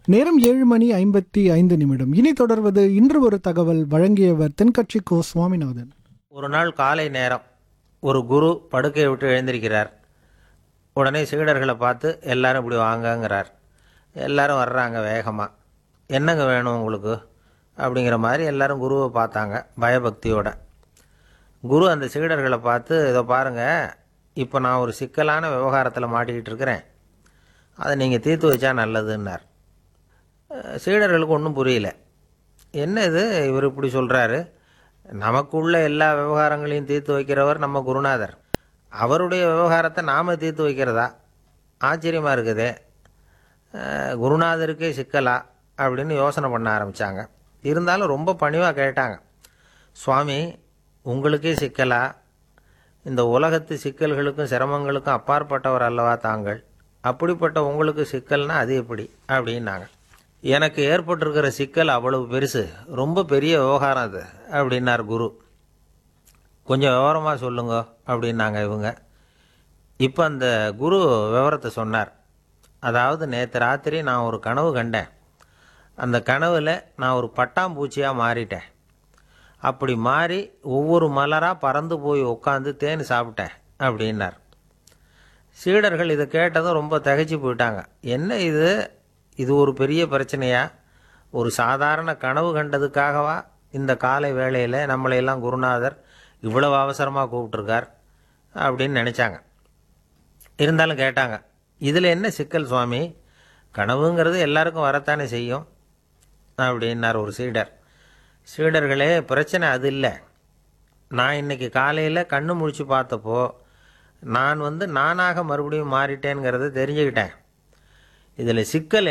நேரம் 7:55. இனி தொடர்வது இன்று ஒரு தகவல். வழங்கியவர் தென்கட்சி கோ சுவாமிநாதன். ஒரு நாள் காலை நேரம் ஒரு குரு படுக்கையை விட்டு எழுந்திருக்கிறார். உடனே சீடர்களை பார்த்து எல்லாரும் இப்படி வாங்கங்கிறார். எல்லாரும் வர்றாங்க வேகமாக. என்னங்க வேணும் உங்களுக்கு அப்படிங்கிற மாதிரி எல்லாரும் குருவை பார்த்தாங்க பயபக்தியோட. குரு அந்த சீடர்களை பார்த்து, இதை பாருங்கள், இப்போ நான் ஒரு சிக்கலான விவகாரத்தில் மாட்டிக்கிட்டு இருக்கிறேன், அதை நீங்கள் தீர்த்து வச்சா நல்லதுன்னார். சீடர்களுக்கு ஒன்றும் புரியல. என்ன இது இவர் இப்படி சொல்கிறாரு? நமக்குள்ள எல்லா விவகாரங்களையும் தீர்த்து வைக்கிறவர் நம்ம குருநாதர், அவருடைய விவகாரத்தை நாம் தீர்த்து வைக்கிறதா? ஆச்சரியமாக இருக்குதே, குருநாதருக்கே சிக்கலா அப்படின்னு யோசனை பண்ண ஆரம்பித்தாங்க. இருந்தாலும் ரொம்ப பணிவாக கேட்டாங்க, சுவாமி உங்களுக்கே சிக்கலா? இந்த உலகத்து சிக்கல்களுக்கும் சிரமங்களுக்கும் அப்பாற்பட்டவர் அல்லவா தாங்கள்? அப்படிப்பட்ட உங்களுக்கு சிக்கல்னா அது எப்படி அப்படின்னாங்க. எனக்கு ஏற்பட்டிருக்கிற சிக்கல் அவ்வளவு பெருசு, ரொம்ப பெரிய விவகாரம் அது அப்படின்னார் குரு. கொஞ்சம் விவரமாக சொல்லுங்க அப்படின்னாங்க இவங்க. இப்போ அந்த குரு விவரத்தை சொன்னார். அதாவது நேற்று ராத்திரி நான் ஒரு கனவு கண்டேன். அந்த கனவில் நான் ஒரு பட்டாம்பூச்சியாக மாறிட்டேன். அப்படி மாறி ஒவ்வொரு மலராக பறந்து போய் உட்காந்து தேன் சாப்பிட்டேன் அப்படின்னார். சீடர்கள் இதை கேட்டதும் ரொம்ப திகைச்சு போயிட்டாங்க. என்ன இது, இது ஒரு பெரிய பிரச்சனையா? ஒரு சாதாரண கனவு கண்டதுக்காகவா இந்த காலை வேளையில் நம்மளையெல்லாம் குருநாதர் இவ்வளவு அவசரமாக கூப்பிட்டுருக்கார் அப்படின்னு நினச்சாங்க. இருந்தாலும் கேட்டாங்க, இதில் என்ன சிக்கல் சுவாமி? கனவுங்கிறது எல்லாருக்கும் வரத்தானே செய்யும் அப்படின்னார் ஒரு சீடர். சீடர்களே, பிரச்சனை அது இல்லை. நான் இன்னைக்கு காலையில் கண்ணு முழிச்சு பார்த்தப்போ நான் நானாக மறுபடியும் மாறிட்டேங்கிறத தெரிஞ்சுக்கிட்டேன். இதில் சிக்கல்